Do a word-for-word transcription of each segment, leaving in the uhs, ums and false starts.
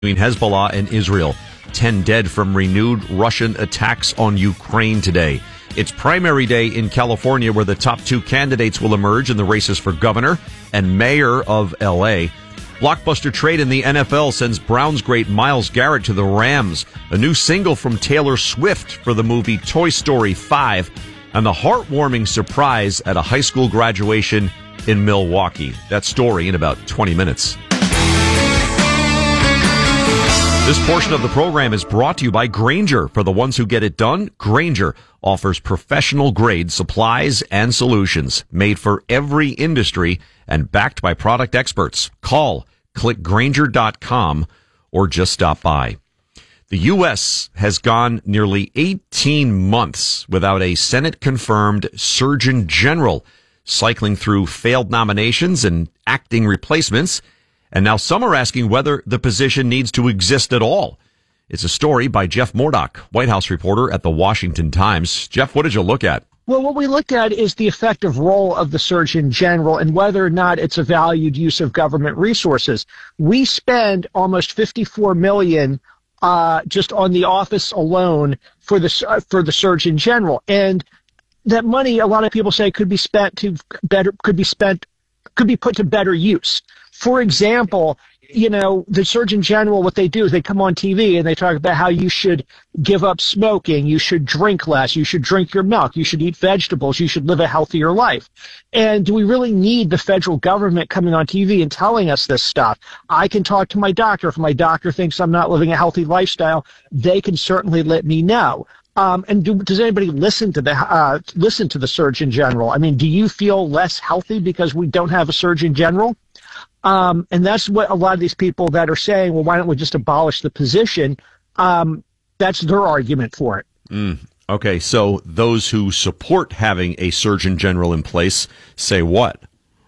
between Hezbollah and Israel. Ten dead from renewed Russian attacks on Ukraine today. It's primary day in California, where the top two candidates will emerge in the races for governor and mayor of L A. Blockbuster trade in the N F L sends Browns great Myles Garrett to the Rams. A new single from Taylor Swift for the movie Toy Story five. And the heartwarming surprise at a high school graduation in Milwaukee. That story in about twenty minutes. This portion of the program is brought to you by Grainger. For the ones who get it done, Grainger offers professional-grade supplies and solutions made for every industry and backed by product experts. Call, click Grainger dot com, or just stop by. The U S has gone nearly eighteen months without a Senate-confirmed Surgeon General, cycling through failed nominations and acting replacements. And now some are asking whether the position needs to exist at all. It's a story by Jeff Murdoch, White House reporter at the Washington Times. Jeff, what did you look at? Well, what we looked at is the effective role of the Surgeon General and whether or not it's a valued use of government resources. We spend almost fifty-four million dollars uh, just on the office alone for the uh, for the Surgeon General, and that money, a lot of people say, could be spent to better could be spent could be put to better use. For example, you know, the Surgeon General, what they do is they come on T V and they talk about how you should give up smoking, you should drink less, you should drink your milk, you should eat vegetables, you should live a healthier life. And do we really need the federal government coming on T V and telling us this stuff? I can talk to my doctor. If my doctor thinks I'm not living a healthy lifestyle, they can certainly let me know. Um, and do, does anybody listen to the uh, listen to the Surgeon General? I mean, do you feel less healthy because we don't have a Surgeon General? Um, and that's what a lot of these people that are saying, well, why don't we just abolish the position? Um, that's their argument for it. Mm, okay, so those who support having a Surgeon General in place say what?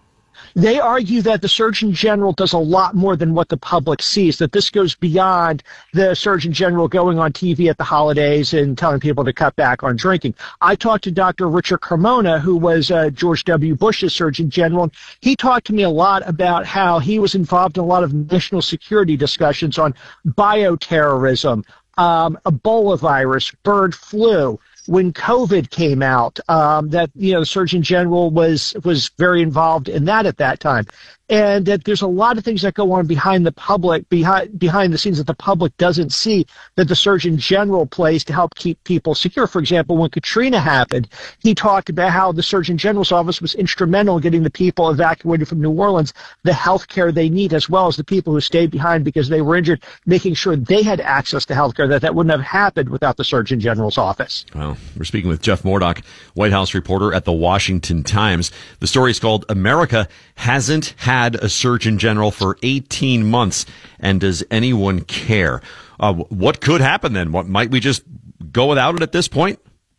They argue that the Surgeon General does a lot more than what the public sees, that this goes beyond the Surgeon General going on T V at the holidays and telling people to cut back on drinking. I talked to Doctor Richard Carmona, who was uh, George W. Bush's Surgeon General. He talked to me a lot about how he was involved in a lot of national security discussions on bioterrorism, um, Ebola virus, bird flu. When COVID came out, um, that, you know, the Surgeon General was was very involved in that at that time. And that there's a lot of things that go on behind the public, behind behind the scenes that the public doesn't see, that the Surgeon General plays to help keep people secure. For example, when Katrina happened, he talked about how the Surgeon General's office was instrumental in getting the people evacuated from New Orleans the health care they need, as well as the people who stayed behind because they were injured, making sure they had access to health care, that that wouldn't have happened without the Surgeon General's office. Well, we're speaking with Jeff Murdoch, White House reporter at the Washington Times. The story is called America Hasn't Had Had a Surgeon General for eighteen months, and does anyone care? Uh, what could happen then? What might we just go without it at this point?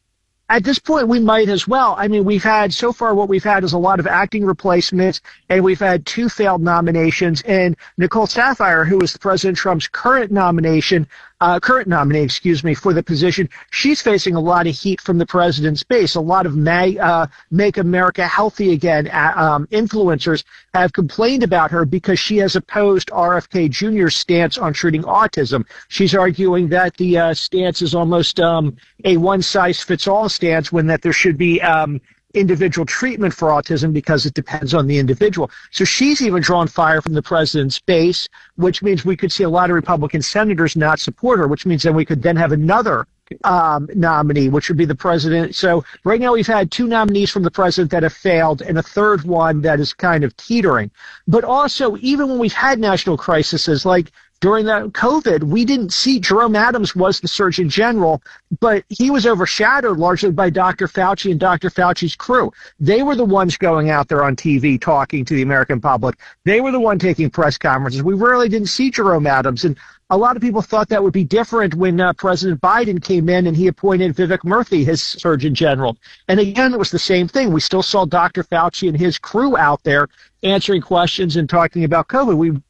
At this point, we might as well. I mean, we've had, so far what we've had is a lot of acting replacements, and we've had two failed nominations. And Nicole Saphier, who is President Trump's current nomination, uh, current nominee, excuse me, for the position, she's facing a lot of heat from the president's base. A lot of May, uh, Make America Healthy Again uh, um, influencers have complained about her because she has opposed R F K Junior's stance on treating autism. She's arguing that the uh, stance is almost um, a one-size-fits-all stance, when that there should be um, individual treatment for autism because it depends on the individual. So she's even drawn fire from the president's base, which means we could see a lot of Republican senators not support her, which means then we could then have another um, nominee, which would be the president. So right now we've had two nominees from the president that have failed and a third one that is kind of teetering. But also, even when we've had national crises like during the COVID, we didn't see, Jerome Adams was the Surgeon General, but he was overshadowed largely by Doctor Fauci and Doctor Fauci's crew. They were the ones going out there on T V talking to the American public. They were the one taking press conferences. We rarely didn't see Jerome Adams. And a lot of people thought that would be different when uh, President Biden came in and he appointed Vivek Murthy his Surgeon General. And again, it was the same thing. We still saw Doctor Fauci and his crew out there answering questions and talking about COVID. We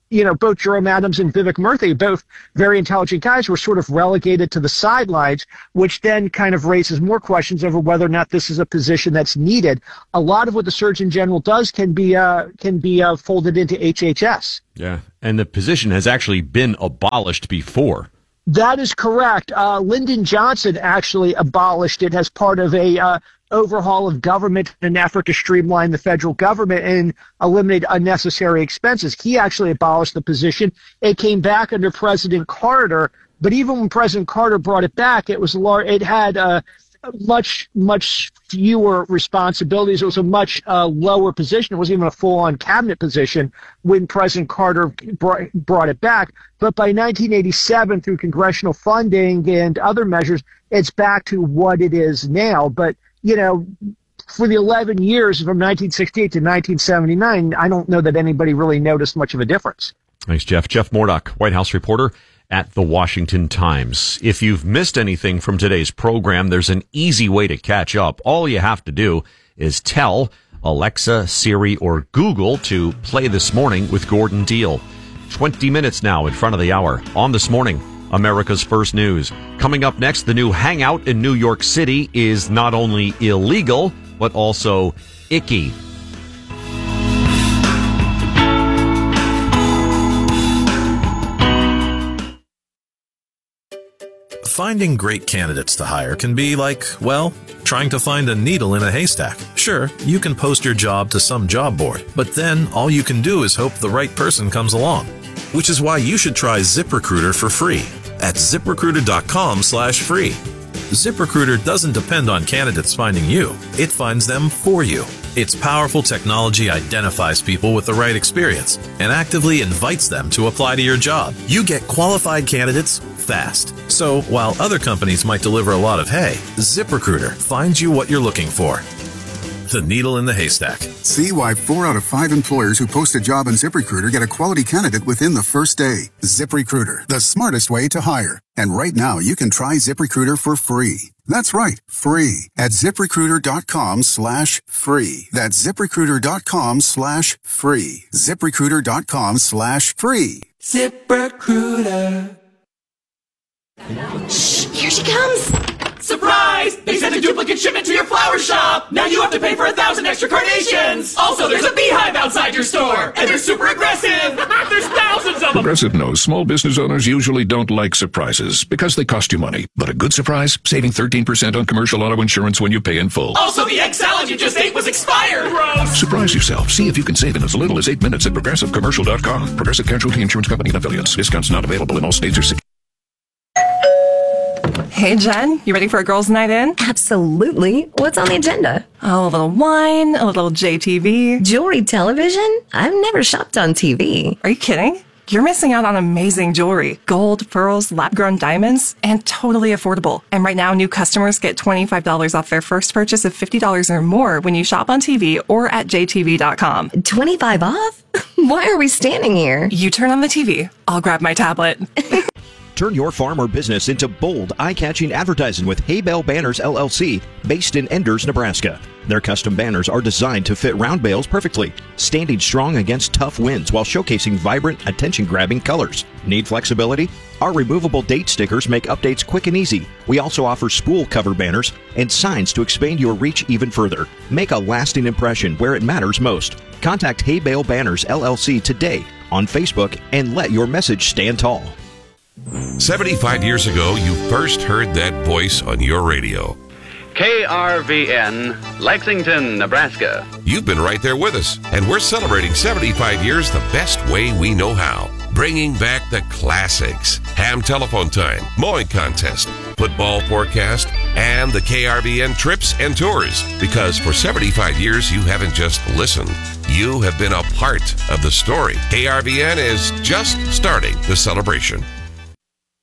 you know, both Jerome Adams and Vivek Murthy, both very intelligent guys, were sort of relegated to the sidelines, which then kind of raises more questions over whether or not this is a position that's needed. A lot of what the Surgeon General does can be uh, can be uh, folded into H H S. Yeah, and the position has actually been abolished before. That is correct. Uh, Lyndon Johnson actually abolished it as part of a uh, overhaul of government in an effort to streamline the federal government and eliminate unnecessary expenses. He actually abolished the position. It came back under President Carter, but even when President Carter brought it back, it was lar- it had uh, much, much fewer responsibilities. It was a much uh, lower position. It wasn't even a full-on cabinet position when President Carter brought, brought it back. But by nineteen eighty-seven, through congressional funding and other measures, it's back to what it is now. But, you know, for the eleven years from nineteen sixty-eight to nineteen seventy-nine, I don't know that anybody really noticed much of a difference. Thanks, Jeff. Jeff Mordock, White House reporter at the Washington Times. If you've missed anything from today's program, there's an easy way to catch up. All you have to do is tell Alexa, Siri, or Google to play This Morning with Gordon Deal. twenty minutes now in front of the hour on This Morning, America's First News. Coming up next, the new hangout in New York City is not only illegal, but also icky. Finding great candidates to hire can be like, well, trying to find a needle in a haystack. Sure, you can post your job to some job board, but then all you can do is hope the right person comes along. Which is why you should try ZipRecruiter for free at ZipRecruiter.com slash free. ZipRecruiter doesn't depend on candidates finding you. It finds them for you. Its powerful technology identifies people with the right experience and actively invites them to apply to your job. You get qualified candidates fast. So while other companies might deliver a lot of hay, ZipRecruiter finds you what you're looking for. The needle in the haystack. See why four out of five employers who post a job on ZipRecruiter get a quality candidate within the first day. ZipRecruiter, the smartest way to hire. And right now, you can try ZipRecruiter for free. That's right, free at ZipRecruiter.com slash free. That's ZipRecruiter.com slash free. ZipRecruiter.com slash free. ZipRecruiter. Shh, here she comes. Surprise! They sent a duplicate shipment to your flower shop! Now you have to pay for a thousand extra carnations! Also, there's a beehive outside your store! And they're super aggressive! There's thousands of them! Progressive knows small business owners usually don't like surprises because they cost you money. But a good surprise? Saving thirteen percent on commercial auto insurance when you pay in full. Also, the egg salad you just ate was expired! Gross! Surprise yourself. See if you can save in as little as eight minutes at Progressive Commercial dot com. Progressive Casualty Insurance Company and affiliates. Discounts not available in all states or cities. Hey, Jen, you ready for a girls' night in? Absolutely. What's on the agenda? Oh, a little wine, a little J T V. Jewelry television? I've never shopped on T V. Are you kidding? You're missing out on amazing jewelry. Gold, pearls, lab-grown diamonds, and totally affordable. And right now, new customers get twenty-five dollars off their first purchase of fifty dollars or more when you shop on T V or at J T V dot com. twenty-five off? Why are we standing here? You turn on the T V. I'll grab my tablet. Turn your farm or business into bold, eye-catching advertising with Hay Bale Banners, L L C, based in Enders, Nebraska. Their custom banners are designed to fit round bales perfectly, standing strong against tough winds while showcasing vibrant, attention-grabbing colors. Need flexibility? Our removable date stickers make updates quick and easy. We also offer spool cover banners and signs to expand your reach even further. Make a lasting impression where it matters most. Contact Hay Bale Banners, L L C today on Facebook and let your message stand tall. seventy-five years ago, you first heard that voice on your radio. K R V N, Lexington, Nebraska. You've been right there with us, and we're celebrating seventy-five years the best way we know how. Bringing back the classics. Ham telephone time, mowing contest, football forecast, and the K R V N trips and tours. Because for seventy-five years, you haven't just listened. You have been a part of the story. K R V N is just starting the celebration.